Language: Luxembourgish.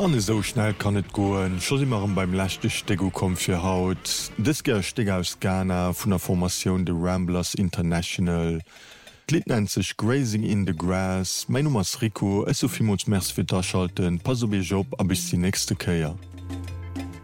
An so schnell kann et goen, schon immer beim lächte Stego kom fir Haut. Disker steg aus Ghana vun der Formation de Ramblers International. Glied nennt sich Grazing in the Grass. Mein Nummer ist Rico, es so viel Merc fir daschalten, pass op Job a bis die nächste Käier.